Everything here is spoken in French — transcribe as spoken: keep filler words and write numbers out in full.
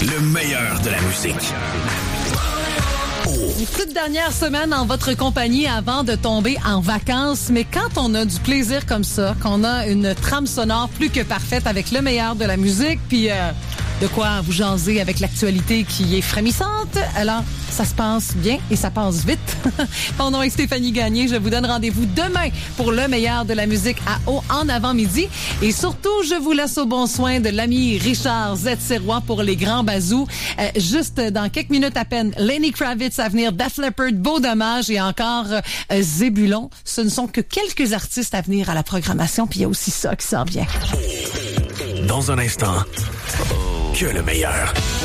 Le meilleur de la musique. Une toute dernière semaine en votre compagnie avant de tomber en vacances. Mais quand on a du plaisir comme ça, qu'on a une trame sonore plus que parfaite avec le meilleur de la musique, puis euh, de quoi vous jaser avec l'actualité qui est frémissante, alors ça se passe bien et ça passe vite. Mon nom est Stéphanie Gagné. Je vous donne rendez-vous demain pour le meilleur de la musique à haut en avant-midi. Et surtout, je vous laisse au bon soin de l'ami Richard Z. Sirois pour les grands bazous. Euh, juste dans quelques minutes à peine, Lenny Kravitz à venir, Def Leppard, Beau Dommage et encore euh, Zébulon. Ce ne sont que quelques artistes à venir à la programmation. Puis il y a aussi ça qui s'en vient. Dans un instant, que le meilleur.